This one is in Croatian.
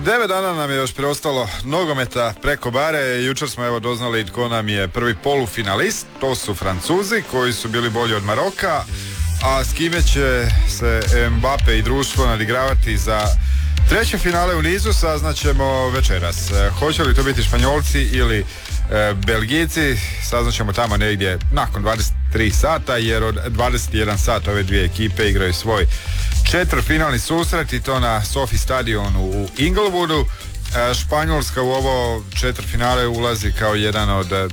9 dana nam je još preostalo nogometa preko bare. Jučer smo evo doznali tko nam je prvi polufinalist. To su Francuzi koji su bili bolji od Maroka. A s kime će se Mbappe i društvo nadigravati za treće finale u nizu saznaćemo večeras. Hoće li to biti Španjolci ili Belgijci, saznaćemo tamo negdje nakon 23 sata, jer od 21 sat ove dvije ekipe igraju svoj četvrtfinalni susret i to na Sophie stadionu u Inglewoodu. Španjolska u ovo četvrtfinale ulazi kao jedan od